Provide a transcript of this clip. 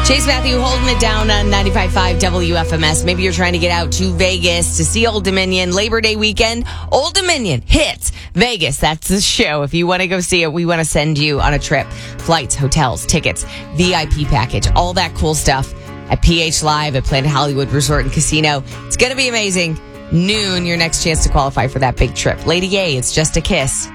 Chase Matthew holding it down on 95.5 WFMS. Maybe you're trying to get out to Vegas to see Old Dominion. Labor Day weekend, Old Dominion hits Vegas. That's the show. If you want to go see it, we want to send you on a trip. Flights, hotels, tickets, VIP package, all that cool stuff at PH Live at Planet Hollywood Resort and Casino. It's going to be amazing. Noon, your next chance to qualify for that big trip. Lady A, It's Just a Kiss.